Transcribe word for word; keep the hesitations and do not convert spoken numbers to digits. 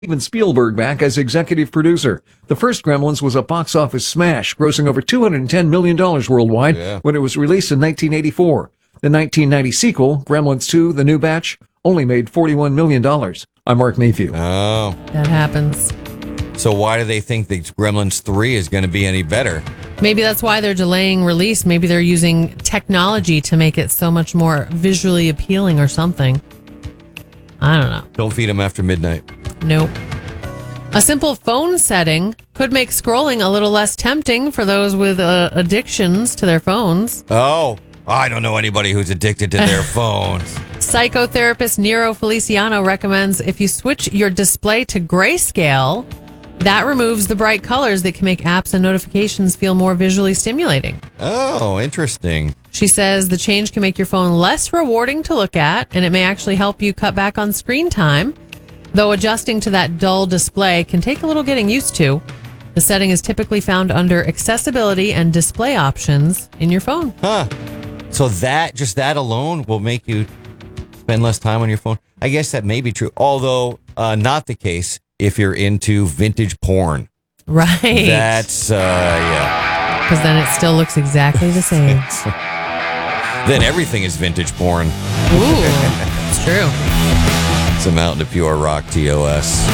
Steven Spielberg back as executive producer. The first Gremlins was a box office smash, grossing over two hundred ten million dollars worldwide Yeah. when it was released in nineteen eighty-four. The nineteen ninety sequel, Gremlins two, The New Batch, only made forty-one million dollars. I'm Mark Mayfield. Oh. That happens. So why do they think that Gremlins three is going to be any better? Maybe that's why they're delaying release. Maybe they're using technology to make it so much more visually appealing or something. I don't know. Don't feed them after midnight. Nope. A simple phone setting could make scrolling a little less tempting for those with uh, addictions to their phones. Oh, I don't know anybody who's addicted to their phones. Psychotherapist Nero Feliciano recommends if you switch your display to grayscale, that removes the bright colors that can make apps and notifications feel more visually stimulating. Oh, interesting. She says the change can make your phone less rewarding to look at, and it may actually help you cut back on screen time. Though adjusting to that dull display can take a little getting used to. The setting is typically found under accessibility and display options in your phone. Huh. So that, just that alone will make you spend less time on your phone? I guess that may be true. Although, uh, not the case if you're into vintage porn. Right. That's, uh, yeah. Because then it still looks exactly the same. Then everything is vintage porn. Ooh, it's true. It's a Mountain to Pure Rock T O S.